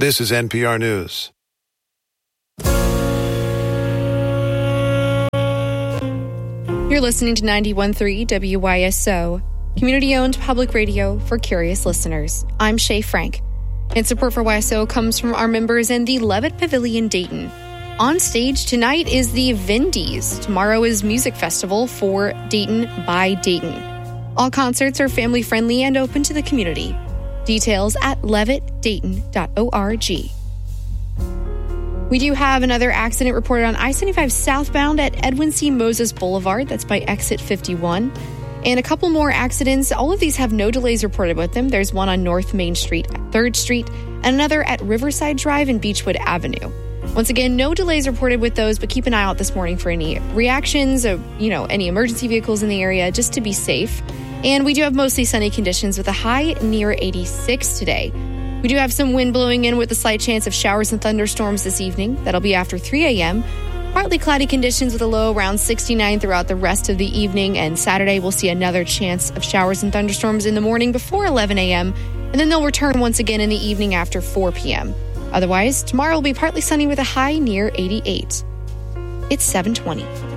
This is NPR News. You're listening to 91.3 WYSO, community-owned public radio for curious listeners. I'm Shay Frank. And support for YSO comes from our members in the Levitt Pavilion, Dayton. On stage tonight is the Vindies. Tomorrow is Music Festival for Dayton by Dayton. All concerts are family-friendly and open to the community. Details at levittdayton.org. We do have another accident reported on I-75 southbound at Edwin C. Moses Boulevard. That's by exit 51. And a couple more accidents. All of these have no delays reported with them. There's one on North Main Street at 3rd Street and another at Riverside Drive and Beechwood Avenue. Once again, no delays reported with those, but keep an eye out this morning for any reactions or, any emergency vehicles in the area just to be safe. And we do have mostly sunny conditions with a high near 86 today. We do have some wind blowing in with a slight chance of showers and thunderstorms this evening. That'll be after 3 a.m. Partly cloudy conditions with a low around 69 throughout the rest of the evening. And Saturday, we'll see another chance of showers and thunderstorms in the morning before 11 a.m. And then they'll return once again in the evening after 4 p.m. Otherwise, tomorrow will be partly sunny with a high near 88. It's 7:20.